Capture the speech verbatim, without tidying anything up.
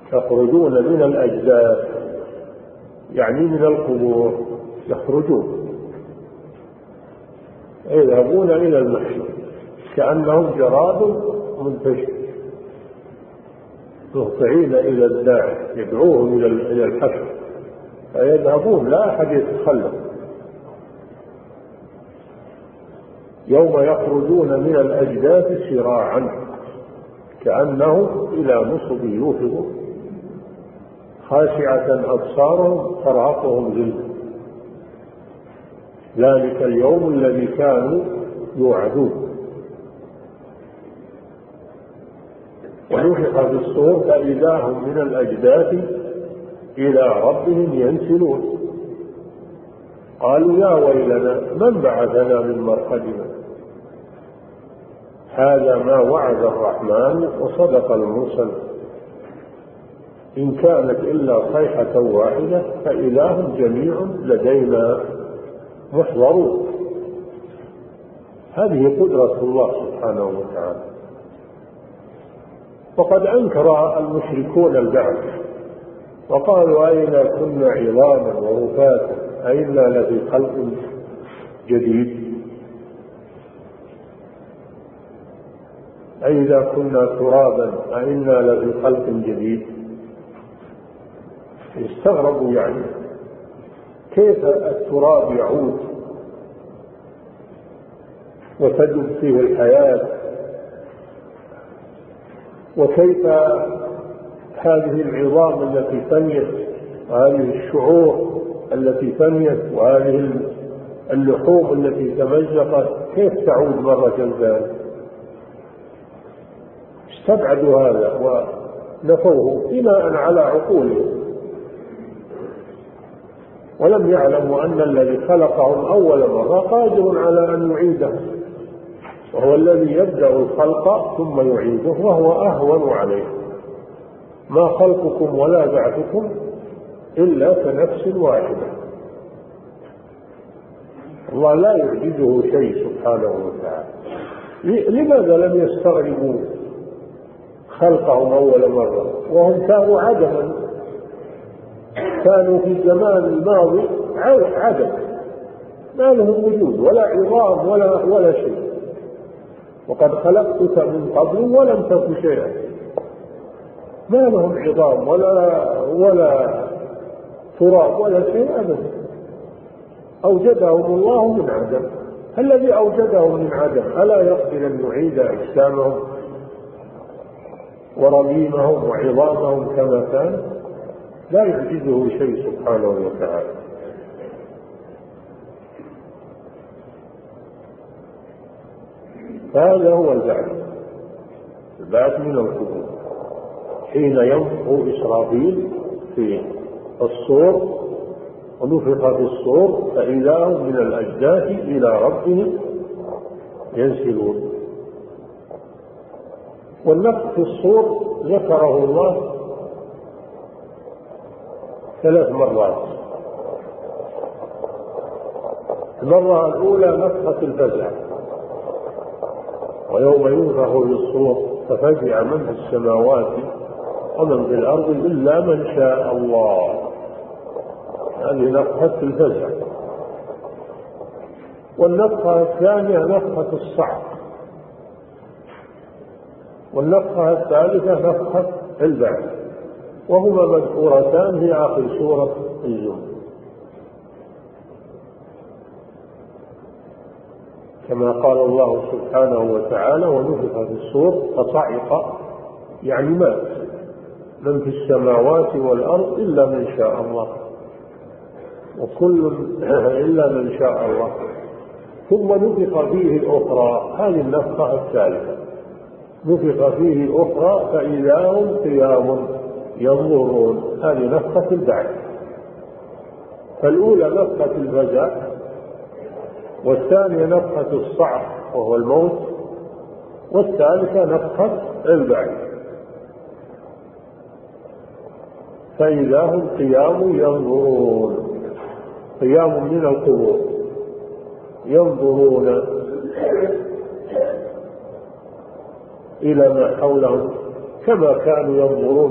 يخرجون من الأجداث يعني من القبور، يخرجون يذهبون إلى المحشر كأنهم جراد منتشر مهطعين إلى الداعي يدعوهم إلى الحشر فيذهبون لا أحد يتخلف. يوم يخرجون من الأجداث سراعا كأنهم إلى نصب يوفضون خاشعة أبصارهم ترهقهم ذلة ذلك اليوم الذي كانوا يوعدون. ونفخ في الصور فإذا هم من الأجداث إلى ربهم ينسلون قالوا يا ويلنا من بعثنا من مرقدنا هذا ما وعد الرحمن وصدق المرسل إن كانت إلا صيحة واحدة فإذا هم جميع لدينا محضرون. هذه قدرة الله سبحانه وتعالى. وقد أنكر المشركون البعث وقالوا أئنا كنا عظاما ورفاتا أئنا لفي خلق جديد أئذا كنا ترابا أئنا لفي خلق جديد. استغربوا يعني كيف التراب يعود وتدب فيه الحياة وكيف هذه العظام التي فنيت وهذه الشعور التي فنيت وهذه اللحوم التي تمزقت كيف تعود مرة ثانية. استبعدوا هذا ونفوه بناء على عقولهم ولم يعلموا أن الذي خلقهم أول مرة قادر على أن يعيده وهو الذي يبدأ الخلق ثم يعيده وهو أهون عليه. ما خلقكم ولا بعثكم إلا كنفس واحدة. الله لا يعجزه شيء سبحانه وتعالى. لماذا لم يستغربوا خلقهم أول مرة وهم كانوا عدما كانوا في الزمان الماضي عدم ما لهم وجود ولا عظام ولا ولا شيء وقد خلقتك من قبل ولم تك شيئا ما لهم عظام ولا ولا تراب ولا شيء أبدا. أوجدهم الله من عدم. الذي أوجدهم من عدم ألا يقدر أن يعيد أجسامهم ورميمهم وعظامهم كما كان؟ لا يعجزه شيء سبحانه وتعالى. هذا هو البعث البعث من القبور حين ينفخ إسرافيل في الصور ونفخ في الصور فإذا هم من الأجداث إلى ربهم ينسلون. والنفخ في الصور ذكره الله ثلاث مرات. المرة الأولى نفخة الفزع ويوم ينفخ في الصور ففزع من في السماوات ومن في الأرض إلا من شاء الله. هذه نفخة الفزع. والنفخة الثانية نفخة الصعق. والنفخة الثالثة نفخة البعث وهما مذكورتان في آخر سورة الزمر كما قال الله سبحانه وتعالى ونفخ في الصور فصعق يعني مات من في السماوات والأرض إلا من شاء الله وكل إلا من شاء الله. ثم نفخ فيه الأخرى هذه النفخة الثالثة نفخ فيه أخرى فإذا هم قيام ينظرون هذه نفخة البعث. فالأولى نفخة الفزع والثانية نفخة الصعق وهو الموت والثالثة نفخة البعث فإذا هم قيام ينظرون قيام من القبور ينظرون إلى ما حولهم كما كانوا ينظرون